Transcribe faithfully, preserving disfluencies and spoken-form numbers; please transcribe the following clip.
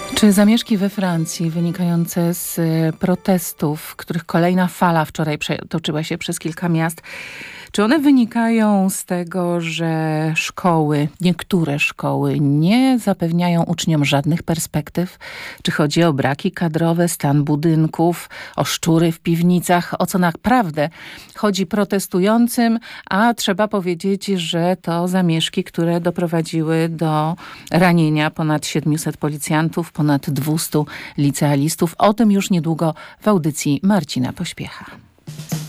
Czy zamieszki we Francji wynikające z protestów, których kolejna fala wczoraj przetoczyła się przez kilka miast, czy one wynikają z tego, że szkoły, niektóre szkoły nie zapewniają uczniom żadnych perspektyw? Czy chodzi o braki kadrowe, stan budynków, o szczury w piwnicach? O co naprawdę chodzi protestującym? A trzeba powiedzieć, że to zamieszki, które doprowadziły do ranienia ponad siedmiuset policjantów, ponad dwustu licealistów. O tym już niedługo w audycji Marcina Pośpiecha.